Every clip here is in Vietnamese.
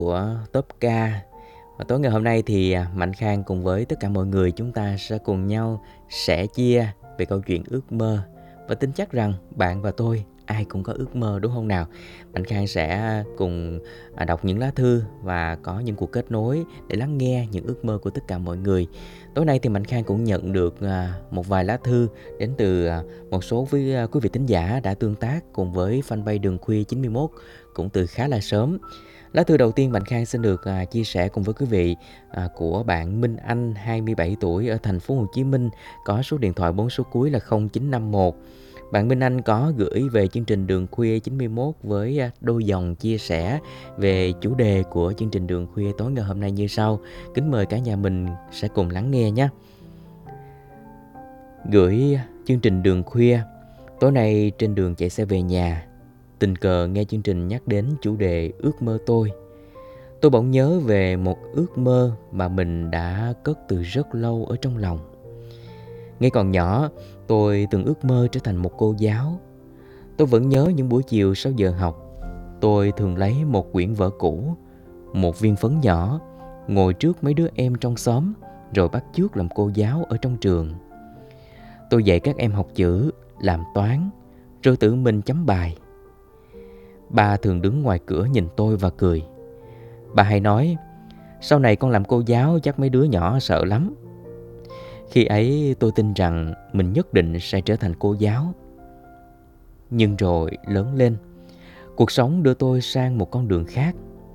Của Top Ca. Và tối ngày hôm nay thì Mạnh Khang cùng với tất cả mọi người chúng ta sẽ cùng nhau sẻ chia về câu chuyện ước mơ. Và tin chắc rằng bạn và tôi ai cũng có ước mơ, đúng không nào? Mạnh Khang sẽ cùng đọc những lá thư và có những cuộc kết nối để lắng nghe những ước mơ của tất cả mọi người. Tối nay thì Mạnh Khang cũng nhận được một vài lá thư đến từ một số quý vị thính giả đã tương tác cùng với fanpage Đường Khuya 91 cũng từ khá là sớm. Lá thư đầu tiên Mạnh Khang xin được chia sẻ cùng với quý vị của bạn Minh Anh, 27 tuổi ở thành phố Hồ Chí Minh, có số điện thoại 4 số cuối là 0951. Bạn Minh Anh có gửi về chương trình Đường Khuya 91 với đôi dòng chia sẻ về chủ đề của chương trình Đường Khuya tối ngày hôm nay như sau. Kính mời cả nhà mình sẽ cùng lắng nghe nhé. Gửi chương trình Đường Khuya. Tối nay trên đường chạy xe về nhà, tình cờ nghe chương trình nhắc đến chủ đề ước mơ tôi. Tôi bỗng nhớ về một ước mơ mà mình đã cất từ rất lâu ở trong lòng. Ngay còn nhỏ, tôi từng ước mơ trở thành một cô giáo. Tôi vẫn nhớ những buổi chiều sau giờ học, tôi thường lấy một quyển vở cũ, một viên phấn nhỏ, ngồi trước mấy đứa em trong xóm, rồi bắt chước làm cô giáo ở trong trường. Tôi dạy các em học chữ, làm toán, rồi tự mình chấm bài. Ba thường đứng ngoài cửa nhìn tôi và cười. Bà hay nói, sau này con làm cô giáo chắc mấy đứa nhỏ sợ lắm. Khi ấy tôi tin rằng mình nhất định sẽ trở thành cô giáo. Nhưng rồi lớn lên, cuộc sống đưa tôi sang một con đường khác.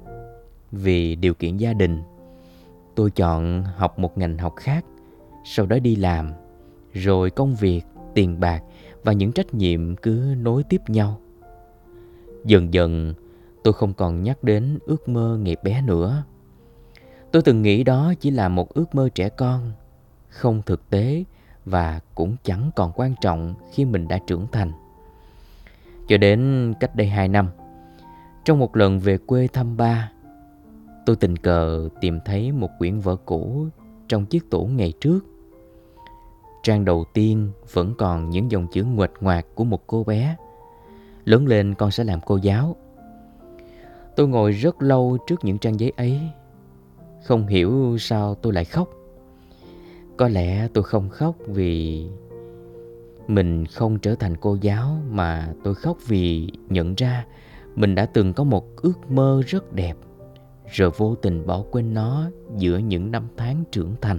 Vì điều kiện gia đình, tôi chọn học một ngành học khác, sau đó đi làm, rồi công việc, tiền bạc và những trách nhiệm cứ nối tiếp nhau. Dần dần, tôi không còn nhắc đến ước mơ ngày bé nữa. Tôi từng nghĩ đó chỉ là một ước mơ trẻ con, không thực tế và cũng chẳng còn quan trọng khi mình đã trưởng thành. Cho đến cách đây 2 năm, trong một lần về quê thăm ba, tôi tình cờ tìm thấy một quyển vở cũ trong chiếc tủ ngày trước. Trang đầu tiên vẫn còn những dòng chữ nguệch ngoạc của một cô bé. Lớn lên con sẽ làm cô giáo. Tôi ngồi rất lâu trước những trang giấy ấy. Không hiểu sao tôi lại khóc. Có lẽ tôi không khóc vì mình không trở thành cô giáo, mà tôi khóc vì nhận ra mình đã từng có một ước mơ rất đẹp, rồi vô tình bỏ quên nó giữa những năm tháng trưởng thành.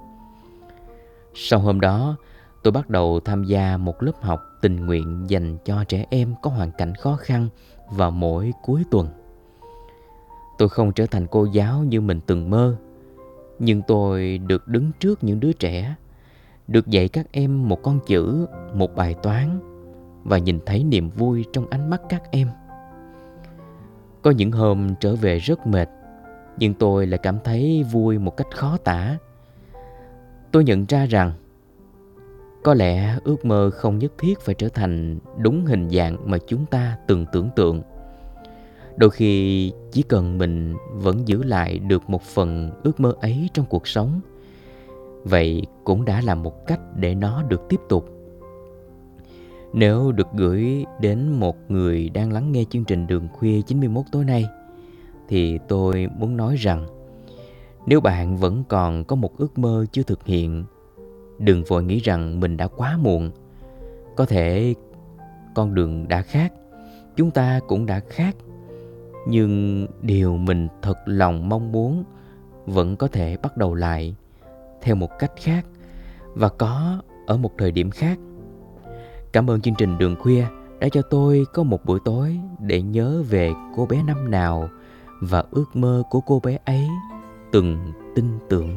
Sau hôm đó, tôi bắt đầu tham gia một lớp học tình nguyện dành cho trẻ em có hoàn cảnh khó khăn vào mỗi cuối tuần. Tôi không trở thành cô giáo như mình từng mơ, nhưng tôi được đứng trước những đứa trẻ, được dạy các em một con chữ, một bài toán và nhìn thấy niềm vui trong ánh mắt các em. Có những hôm trở về rất mệt, nhưng tôi lại cảm thấy vui một cách khó tả. Tôi nhận ra rằng có lẽ ước mơ không nhất thiết phải trở thành đúng hình dạng mà chúng ta từng tưởng tượng. Đôi khi chỉ cần mình vẫn giữ lại được một phần ước mơ ấy trong cuộc sống, vậy cũng đã là một cách để nó được tiếp tục. Nếu được gửi đến một người đang lắng nghe chương trình Đường Khuya 91 tối nay, thì tôi muốn nói rằng nếu bạn vẫn còn có một ước mơ chưa thực hiện, đừng vội nghĩ rằng mình đã quá muộn. Có thể con đường đã khác, chúng ta cũng đã khác, nhưng điều mình thật lòng mong muốn vẫn có thể bắt đầu lại theo một cách khác và có ở một thời điểm khác. Cảm ơn chương trình Đường Khuya đã cho tôi có một buổi tối để nhớ về cô bé năm nào và ước mơ của cô bé ấy từng tin tưởng.